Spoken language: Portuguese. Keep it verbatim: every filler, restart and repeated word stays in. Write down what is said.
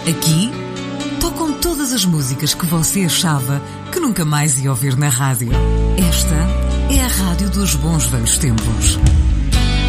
Aqui, tocam todas as músicas que você achava que nunca mais ia ouvir na rádio. Esta é a rádio dos bons velhos tempos.